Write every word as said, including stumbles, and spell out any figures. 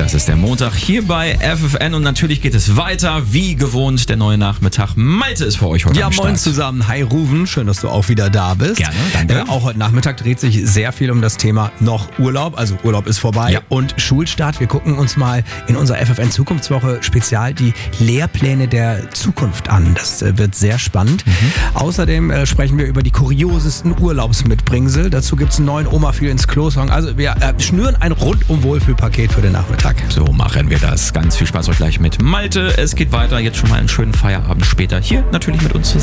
Das ist der Montag hier bei F F N und natürlich geht es weiter, wie gewohnt, der neue Nachmittag. Malte ist für euch heute ja, am Start. Ja, moin zusammen. Hi Ruven, schön, dass du auch wieder da bist. Gerne, danke. Äh, auch heute Nachmittag dreht sich sehr viel um das Thema noch Urlaub, also Urlaub ist vorbei ja. und Schulstart. Wir gucken uns mal in unserer F F N Zukunftswoche spezial die Lehrpläne der Zukunft an. Das äh, wird sehr spannend. Mhm. Außerdem äh, sprechen wir über die kuriosesten Urlaubsmitbringsel. Dazu gibt es einen neuen Oma viel ins Klo-Song. Also wir äh, schnüren ein rundum Wohlfühlpaket für den Nachmittag. So machen wir das. Ganz viel Spaß euch gleich mit Malte. Es geht weiter. Jetzt schon mal einen schönen Feierabend später. Hier natürlich mit uns zusammen.